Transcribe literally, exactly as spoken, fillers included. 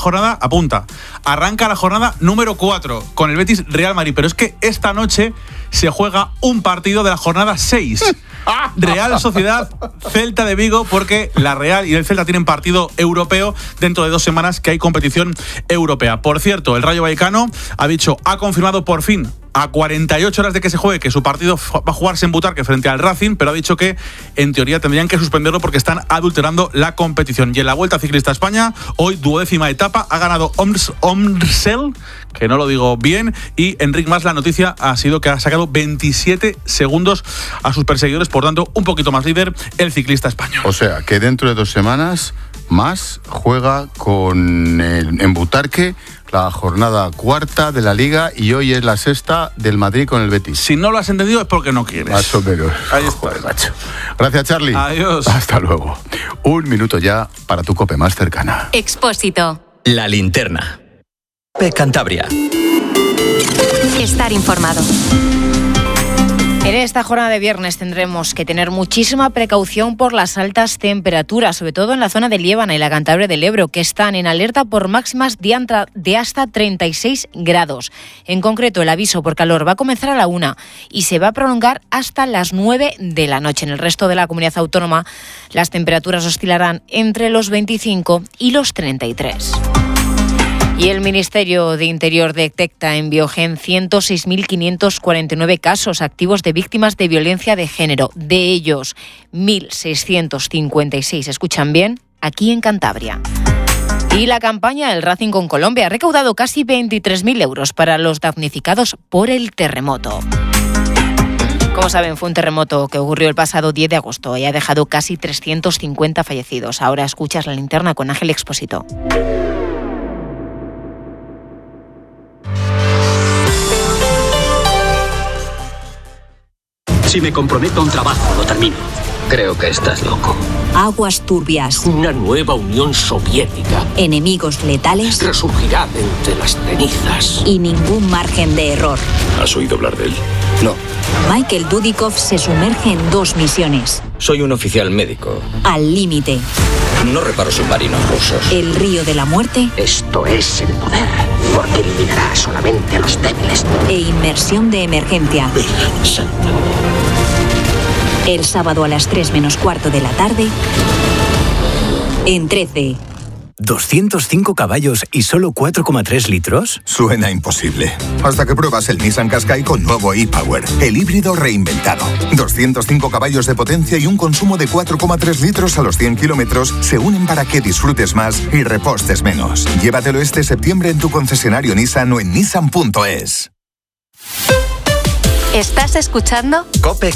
jornada, apunta, arranca la jornada número cuatro con el Betis Real Madrid, pero es que esta noche se juega un partido de la jornada seis. Real Sociedad Celta de Vigo, porque la Real y el Celta tienen partido europeo dentro de dos semanas que hay competición europea. Por cierto, el Rayo Vallecano ha dicho, ha confirmado por fin a cuarenta y ocho horas de que se juegue que su partido va a jugarse en Butarque frente al Racing, pero ha dicho que en teoría tendrían que suspenderlo porque están adulterando la competición. Y en la Vuelta Ciclista a España, hoy duodécima etapa, ha ganado Oms, Omsel, que no lo digo bien, y Enric Mas, la noticia ha sido que ha sacado veintisiete segundos a sus perseguidores, por tanto un poquito más líder el ciclista español. O sea, que dentro de dos semanas Mas juega con el, en Butarque la jornada cuarta de la Liga y hoy es la sexta del Madrid con el Betis. Si no lo has entendido es porque no quieres. Más o menos. Ahí está. Joder, macho. Gracias, Charlie. Adiós. Hasta luego. Un minuto ya para tu COPE más cercana. Expósito. La linterna. COPE Cantabria. Estar informado. En esta jornada de viernes tendremos que tener muchísima precaución por las altas temperaturas, sobre todo en la zona de Liébana y la Cantabria del Ebro, que están en alerta por máximas de hasta treinta y seis grados. En concreto, el aviso por calor va a comenzar a la una y se va a prolongar hasta las nueve de la noche. En el resto de la comunidad autónoma, las temperaturas oscilarán entre los veinticinco y los treinta y tres. Y el Ministerio de Interior detecta en Biogen ciento seis mil quinientos cuarenta y nueve casos activos de víctimas de violencia de género. De ellos, mil seiscientos cincuenta y seis, escuchan bien, aquí en Cantabria. Y la campaña del Racing con Colombia ha recaudado casi veintitrés mil euros para los damnificados por el terremoto. Como saben, fue un terremoto que ocurrió el pasado diez de agosto y ha dejado casi trescientos cincuenta fallecidos. Ahora escuchas la linterna con Ángel Expósito. Si me comprometo a un trabajo, lo termino. Creo que estás loco. Aguas turbias. Una nueva Unión Soviética. Enemigos letales. Resurgirá de entre las cenizas. Y ningún margen de error. ¿Has oído hablar de él? No. Michael Dudikoff se sumerge en dos misiones. Soy un oficial médico. Al límite. No reparo submarinos rusos. El río de la muerte. Esto es el poder, porque eliminará solamente a los débiles. E inmersión de emergencia. Virgen Santa. El sábado a las tres menos cuarto de la tarde, en trece. ¿doscientos cinco caballos y solo cuatro coma tres litros? Suena imposible. Hasta que pruebas el Nissan Qashqai con nuevo e-Power, el híbrido reinventado. doscientos cinco caballos de potencia y un consumo de cuatro coma tres litros a los cien kilómetros se unen para que disfrutes más y repostes menos. Llévatelo este septiembre en tu concesionario Nissan o en nissan punto es. ¿Estás escuchando? COPE